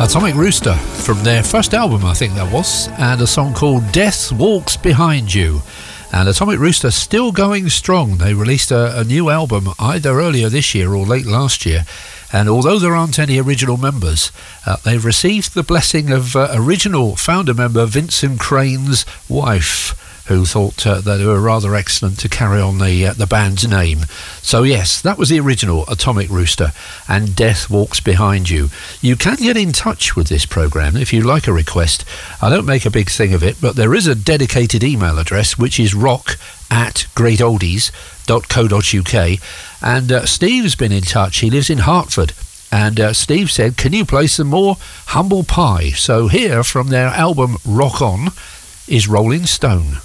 Atomic Rooster from their first album, I think that was, and a song called Death Walks Behind You. And Atomic Rooster still going strong. They released a new album either earlier this year or late last year, and although there aren't any original members, they've received the blessing of original founder member Vincent Crane's wife, who thought that they were rather excellent to carry on the band's name. So yes, that was the original Atomic Rooster and Death Walks Behind You. You can get in touch with this programme if you like a request. I don't make a big thing of it, but there is a dedicated email address, which is rock@greatoldies.co.uk, and Steve's been in touch. He lives in Hertford, and Steve said, can you play some more Humble Pie? So here, from their album Rock On, is Rolling Stone.